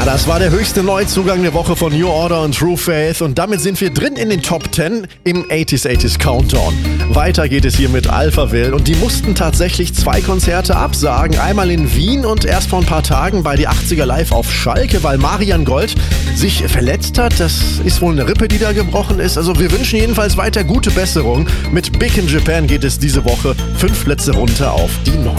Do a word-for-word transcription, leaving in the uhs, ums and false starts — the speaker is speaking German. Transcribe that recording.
Das war der höchste Neuzugang der Woche von New Order und True Faith und damit sind wir drin in den Top zehn im achtziger achtziger Countdown. Weiter geht es hier mit Alphaville und die mussten tatsächlich zwei Konzerte absagen. Einmal in Wien und erst vor ein paar Tagen bei die achtziger Live auf Schalke, weil Marian Gold sich verletzt hat. Das ist wohl eine Rippe, die da gebrochen ist. Also wir wünschen jedenfalls weiter gute Besserung. Mit Big in Japan geht es diese Woche fünf Plätze runter auf die neun.